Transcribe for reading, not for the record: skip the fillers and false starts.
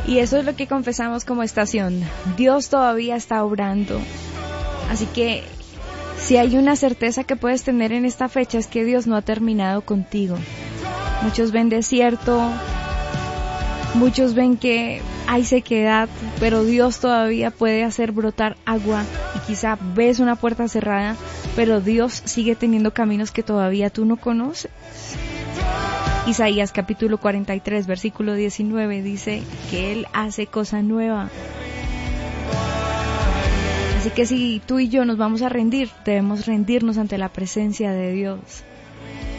Y eso es lo que confesamos como estación. Dios todavía está obrando. Así que si hay una certeza que puedes tener en esta fecha es que Dios no ha terminado contigo. Muchos ven desierto, muchos ven que hay sequedad, pero Dios todavía puede hacer brotar agua. Y quizá ves una puerta cerrada, pero Dios sigue teniendo caminos que todavía tú no conoces. Isaías capítulo 43, versículo 19 dice que Él hace cosa nueva. Así que si tú y yo nos vamos a rendir, debemos rendirnos ante la presencia de Dios.